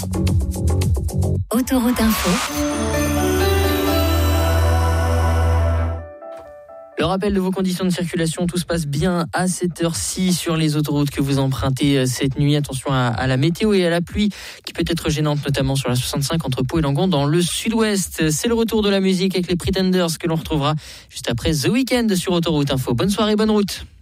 Autoroute Info. Le rappel de vos conditions de circulation, tout se passe bien à cette heure-ci sur les autoroutes que vous empruntez cette nuit. Attention à la météo et à la pluie qui peut être gênante, notamment sur la 65 entre Pau et Langon dans le sud-ouest. C'est le retour de la musique avec les Pretenders que l'on retrouvera juste après The Weeknd sur Autoroute Info. Bonne soirée, bonne route.